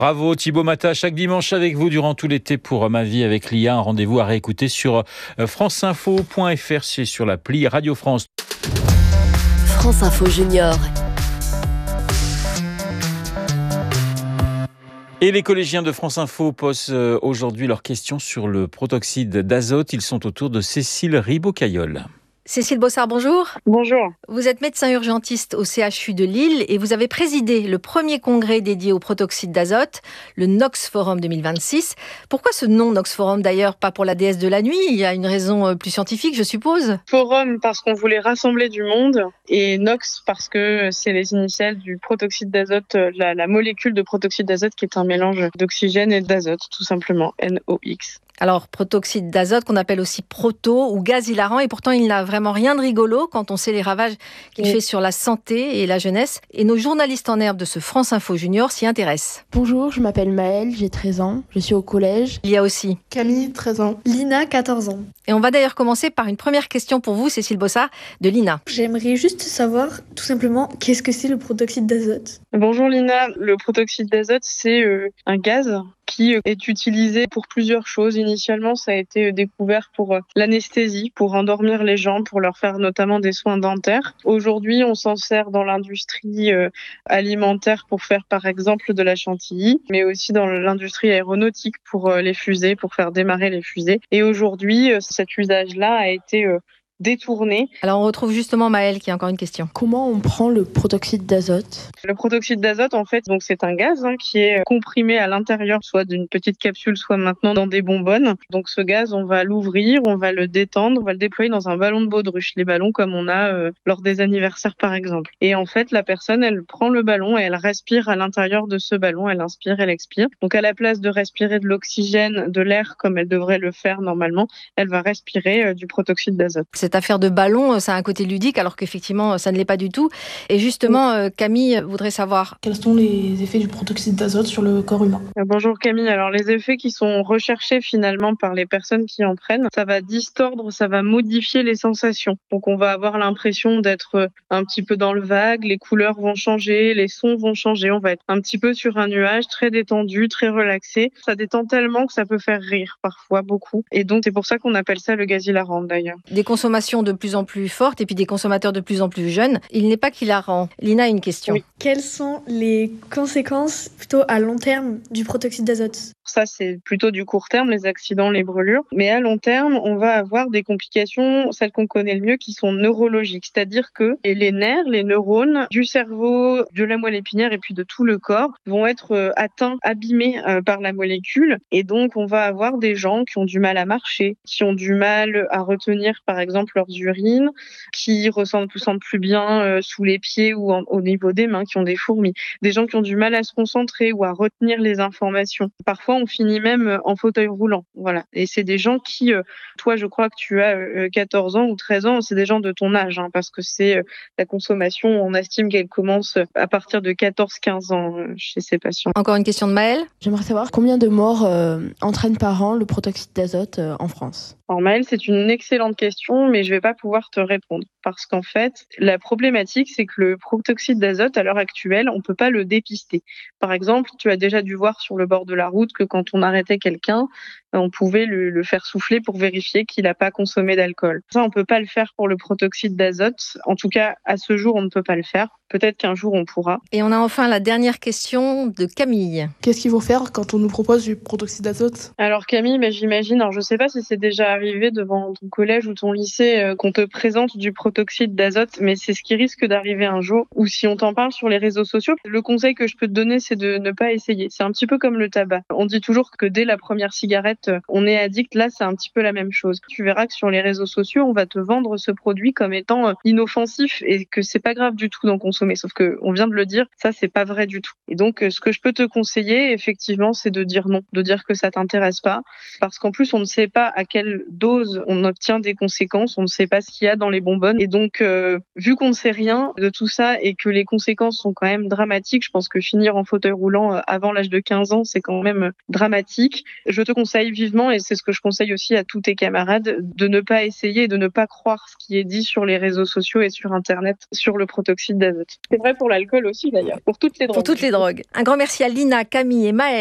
Bravo Thibaut Mata, chaque dimanche avec vous durant tout l'été pour Ma vie avec l'IA. Un rendez-vous à réécouter sur franceinfo.fr, c'est sur l'appli Radio France. France Info Junior. Et les collégiens de France Info posent aujourd'hui leurs questions sur le protoxyde d'azote. Ils sont autour de Cécile Ribaud-Caillol. Cécile Bossard, bonjour. Bonjour. Vous êtes médecin urgentiste au CHU de Lille et vous avez présidé le premier congrès dédié au protoxyde d'azote, le NOx Forum 2026. Pourquoi ce nom NOx Forum d'ailleurs, pas pour la déesse de la nuit? Il y a une raison plus scientifique, je suppose. Forum parce qu'on voulait rassembler du monde et NOx parce que c'est les initiales du protoxyde d'azote, la molécule de protoxyde d'azote qui est un mélange d'oxygène et d'azote, tout simplement, NOx. Alors, protoxyde d'azote qu'on appelle aussi proto ou gaz hilarant, et pourtant il n'a vraiment rien de rigolo quand on sait les ravages qu'il fait sur la santé et la jeunesse. Et nos journalistes en herbe de ce France Info Junior s'y intéressent. Bonjour, je m'appelle Maëlle, j'ai 13 ans, je suis au collège. Il y a aussi Camille, 13 ans. Lina, 14 ans. Et on va d'ailleurs commencer par une première question pour vous, Cécile Bossard, de Lina. J'aimerais juste savoir, tout simplement, qu'est-ce que c'est le protoxyde d'azote ? Bonjour Lina, le protoxyde d'azote, c'est un gaz qui est utilisé pour plusieurs choses. Initialement, ça a été découvert pour l'anesthésie, pour endormir les gens, pour leur faire notamment des soins dentaires. Aujourd'hui, on s'en sert dans l'industrie alimentaire pour faire par exemple de la chantilly, mais aussi dans l'industrie aéronautique pour les fusées, pour faire démarrer les fusées. Et aujourd'hui, cet usage-là a été détourné. Alors on retrouve justement Maëlle qui a encore une question. Comment on prend le protoxyde d'azote ? Le protoxyde d'azote, en fait, donc c'est un gaz qui est comprimé à l'intérieur, soit d'une petite capsule, soit maintenant dans des bonbonnes. Donc ce gaz, on va l'ouvrir, on va le détendre, on va le déployer dans un ballon de baudruche, les ballons comme on a lors des anniversaires par exemple. Et en fait, la personne, elle prend le ballon et elle respire à l'intérieur de ce ballon, elle inspire, elle expire. Donc à la place de respirer de l'oxygène, de l'air comme elle devrait le faire normalement, elle va respirer du protoxyde d'azote. Cette affaire de ballon, ça a un côté ludique alors qu'effectivement ça ne l'est pas du tout. Et justement, Camille voudrait savoir. Quels sont les effets du protoxyde d'azote sur le corps humain ? Bonjour Camille, alors les effets qui sont recherchés finalement par les personnes qui en prennent, ça va distordre, ça va modifier les sensations. Donc on va avoir l'impression d'être un petit peu dans le vague, les couleurs vont changer, les sons vont changer, on va être un petit peu sur un nuage très détendu, très relaxé. Ça détend tellement que ça peut faire rire parfois beaucoup. Et donc c'est pour ça qu'on appelle ça le gaz hilarant d'ailleurs. Des consommations de plus en plus fortes et puis des consommateurs de plus en plus jeunes, il n'est pas qu'hilarant. Lina a une question. Oui. Quelles sont les conséquences plutôt à long terme du protoxyde d'azote ? Ça, c'est plutôt du court terme, les accidents, les brûlures. Mais à long terme, on va avoir des complications, celles qu'on connaît le mieux, qui sont neurologiques. C'est-à-dire que les nerfs, les neurones du cerveau, de la moelle épinière et puis de tout le corps vont être atteints, abîmés par la molécule. Et donc, on va avoir des gens qui ont du mal à marcher, qui ont du mal à retenir, par exemple, leurs urines, qui ressentent plus bien sous les pieds ou au niveau des mains, qui ont des fourmis. Des gens qui ont du mal à se concentrer ou à retenir les informations. Parfois, on finit même en fauteuil roulant. Voilà. Et c'est des gens qui, toi, je crois que tu as 14 ans ou 13 ans, c'est des gens de ton âge, parce que c'est la consommation, on estime qu'elle commence à partir de 14-15 ans chez ces patients. Encore une question de Maëlle. J'aimerais savoir combien de morts entraîne par an le protoxyde d'azote en France ? Alors Maëlle, c'est une excellente question, mais je vais pas pouvoir te répondre. Parce qu'en fait, la problématique, c'est que le protoxyde d'azote, à l'heure actuelle, on peut pas le dépister. Par exemple, tu as déjà dû voir sur le bord de la route que quand on arrêtait quelqu'un, on pouvait le faire souffler pour vérifier qu'il n'a pas consommé d'alcool. Ça, on peut pas le faire pour le protoxyde d'azote. En tout cas, à ce jour, on ne peut pas le faire. Peut-être qu'un jour, on pourra. Et on a enfin la dernière question de Camille. Qu'est-ce qu'il faut faire quand on nous propose du protoxyde d'azote ? Alors Camille, j'imagine, alors je sais pas si c'est déjà arrivé devant ton collège ou ton lycée qu'on te présente du protoxyde d'azote, mais c'est ce qui risque d'arriver un jour. Ou si on t'en parle sur les réseaux sociaux, le conseil que je peux te donner, c'est de ne pas essayer. C'est un petit peu comme le tabac. On dit toujours que dès la première cigarette, on est addict. Là, c'est un petit peu la même chose. Tu verras que sur les réseaux sociaux, on va te vendre ce produit comme étant inoffensif et que c'est pas grave du tout d'en consommer. Sauf que on vient de le dire, ça c'est pas vrai du tout. Et donc ce que je peux te conseiller effectivement, c'est de dire non, de dire que ça t'intéresse pas, parce qu'en plus on ne sait pas à quelle dose on obtient des conséquences, on ne sait pas ce qu'il y a dans les bonbonnes. Et donc vu qu'on ne sait rien de tout ça et que les conséquences sont quand même dramatiques, je pense que finir en fauteuil roulant avant l'âge de 15 ans, c'est quand même dramatique. Je te conseille conseille vivement, et c'est ce que je conseille aussi à tous tes camarades, de ne pas essayer, de ne pas croire ce qui est dit sur les réseaux sociaux et sur Internet sur le protoxyde d'azote. C'est vrai pour l'alcool aussi d'ailleurs, pour toutes les drogues. Pour toutes les drogues. Un grand merci à Lina, Camille et Maëlle